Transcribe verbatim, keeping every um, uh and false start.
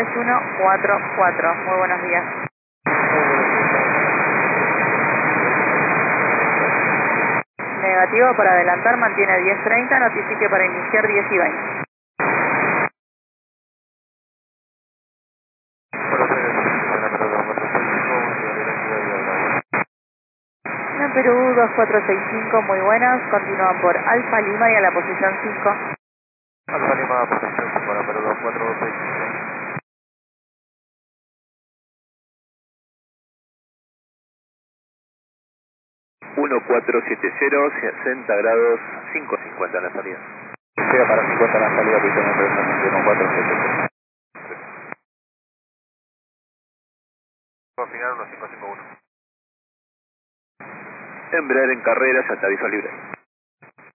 tres uno cuatro cuatro. Muy buenos días. Negativo para adelantar, mantiene diez treinta, notifique para iniciar diez y veinte. En Perú dos cuatro seis cinco, muy buenas, continúan por Alfa Lima y a la posición cinco. Alfa Lima, posición cinco para Perú dos cuatro seis cinco. uno cuatro siete cero, sesenta grados, cinco cincuenta en la salida. Llega para cincuenta en la salida, posición de uno cuatro siete cero. Final uno cinco cinco uno. Embraer en carreras hasta aviso libre.